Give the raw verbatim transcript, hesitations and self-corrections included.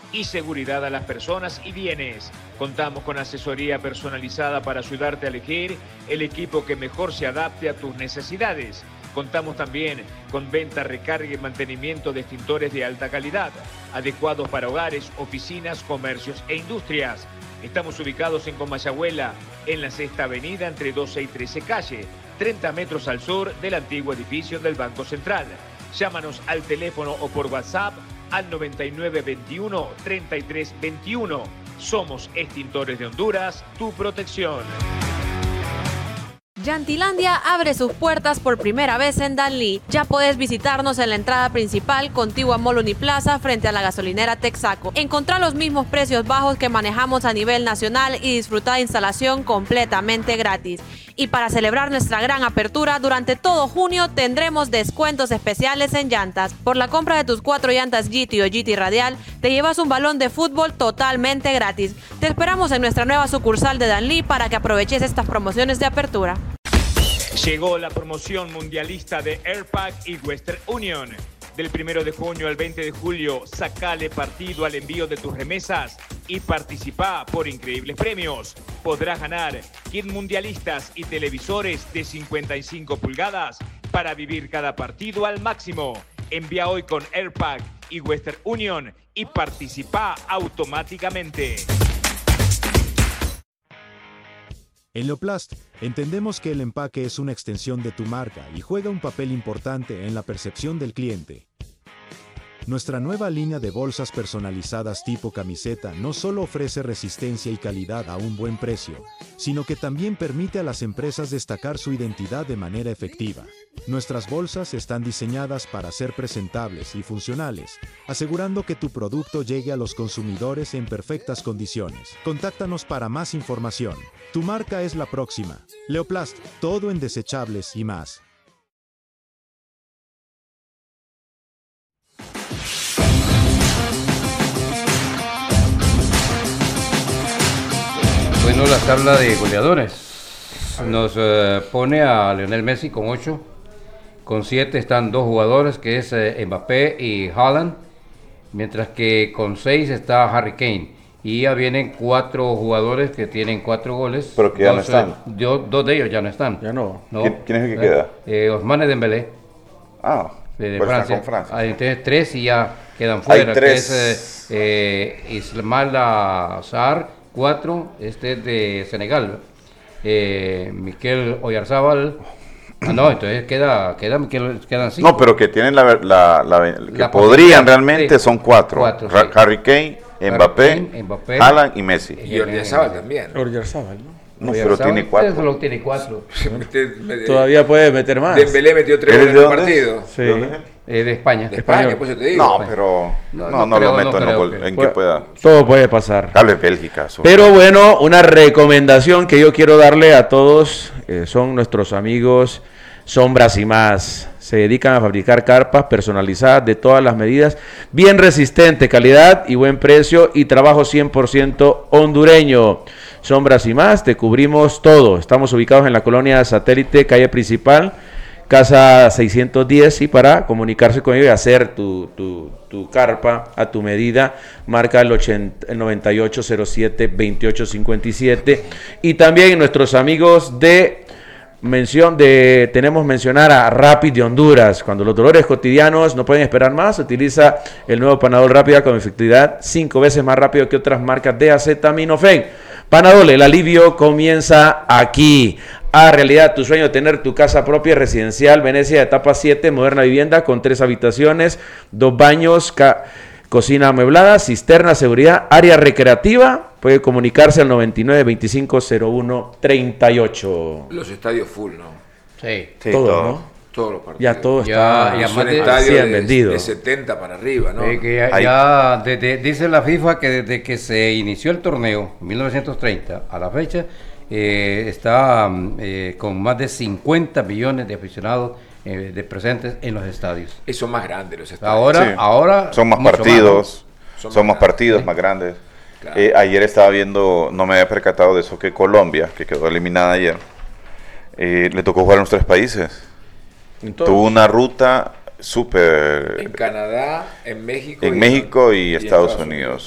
y seguridad a las personas y bienes. Contamos con asesoría personalizada para ayudarte a elegir el equipo que mejor se adapte a tus necesidades. Contamos también con venta, recarga y mantenimiento de extintores de alta calidad, adecuados para hogares, oficinas, comercios e industrias. Estamos ubicados en Comayagüela, en la Sexta Avenida, entre doce y trece calle, treinta metros al sur del antiguo edificio del Banco Central. Llámanos al teléfono o por WhatsApp al noventa y nueve veintiuno treinta y tres veintiuno. Somos Extintores de Honduras, tu protección. Llantilandia abre sus puertas por primera vez en Danlí. Ya puedes visitarnos en la entrada principal, contigua Mall Uniplaza, frente a la gasolinera Texaco. Encontrá los mismos precios bajos que manejamos a nivel nacional y disfrutar de instalación completamente gratis. Y para celebrar nuestra gran apertura, durante todo junio tendremos descuentos especiales en llantas. Por la compra de tus cuatro llantas G T o G T Radial, te llevas un balón de fútbol totalmente gratis. Te esperamos en nuestra nueva sucursal de Danlí para que aproveches estas promociones de apertura. Llegó la promoción mundialista de Airpack y Western Union. Del primero de junio al veinte de julio, sacale partido al envío de tus remesas y participa por increíbles premios. Podrás ganar kit mundialistas y televisores de cincuenta y cinco pulgadas para vivir cada partido al máximo. Envía hoy con Airpack y Western Union y participa automáticamente. En Leoplast, entendemos que el empaque es una extensión de tu marca y juega un papel importante en la percepción del cliente. Nuestra nueva línea de bolsas personalizadas tipo camiseta no solo ofrece resistencia y calidad a un buen precio, sino que también permite a las empresas destacar su identidad de manera efectiva. Nuestras bolsas están diseñadas para ser presentables y funcionales, asegurando que tu producto llegue a los consumidores en perfectas condiciones. Contáctanos para más información. Tu marca es la próxima. Leoplast, todo en desechables y más. Bueno, la tabla de goleadores nos eh, pone a Lionel Messi con ocho, con siete están dos jugadores que es eh, Mbappé y Haaland, mientras que con seis está Harry Kane, y ya vienen cuatro jugadores que tienen cuatro goles. Pero que ya dos, no están. Eh, dos, dos de ellos ya no están. Ya no. ¿no? ¿Quién, quién es el que eh, queda? Eh, Ousmane Dembélé. Ah, de, de pues Francia. con Francia. Ah, entonces tres y ya quedan fuera. Hay tres. Que es eh, eh, Ismaila Sarr. Cuatro, este es de Senegal, eh, Mikel Oyarzabal. Ah, no, entonces queda, queda Mikel, quedan cinco. No, pero que tienen la, la, la que La podrían realmente sí. son cuatro. Cuatro, Ra- sí. Harry Kane, Mbappé, Harry Kane, Mbappé, Haaland y Messi. Y Oyarzabal también. Oyarzabal, ¿no? No, pero tiene cuatro. Solo tiene cuatro. Todavía puede meter más. Dembélé metió tres ¿Eres goles en de el dónde? partido. Sí. ¿De dónde es? Eh, de España. De España, Español. pues yo te digo. No, pero No, no, no no, creo, lo meto no en, creo gol- que- en Puede- que pueda. Todo puede pasar. Tal vez Bélgica. so- Pero bueno, una recomendación que yo quiero darle a todos, eh, son nuestros amigos Sombras y Más. Se dedican a fabricar carpas personalizadas de todas las medidas, bien resistente, calidad y buen precio, y trabajo cien por ciento hondureño. Sombras y Más, te cubrimos todo. Estamos ubicados en la colonia Satélite, calle principal, casa seiscientos diez, y para comunicarse con ellos y hacer tu, tu, tu carpa a tu medida, marca el, ochenta, el noventa y ocho cero siete veintiocho cincuenta y siete. Y también nuestros amigos de mención de, tenemos mencionar a Rapid de Honduras. Cuando los dolores cotidianos no pueden esperar más, utiliza el nuevo Panadol Rápida con efectividad cinco veces más rápido que otras marcas de acetaminofén. Panadol, el alivio comienza aquí. A realidad tu sueño de tener tu casa propia residencial, Venecia, etapa siete, moderna vivienda con tres habitaciones, dos baños, ca- cocina amueblada, cisterna, seguridad, área recreativa. Puede comunicarse al noventa y nueve veinticinco cero uno treinta y ocho. Los estadios full, ¿no? Sí. Sí, todo, todo. ¿no? Todos los partidos. Ya todo Ya- está ya Son más de estadios cien de, vendidos. de setenta para arriba, ¿no? Eh, que ya, Hay- ya de- de- dice la FIFA que desde que se inició el torneo, en mil novecientos treinta, a la fecha, eh, está mm, eh, con más de cincuenta millones de aficionados eh, de presentes en los estadios. Y son más grandes los estadios. Ahora, Sí. ahora Son más mucho partidos, Son son, más más partidos grandes. más grandes. Claro. Eh, ayer estaba viendo, no me había percatado de eso, que Colombia, que quedó eliminada ayer, eh, le tocó jugar a los tres países. Entonces, Tuvo una ruta súper En Canadá, en México. en y- México y, y en Estados Unidos.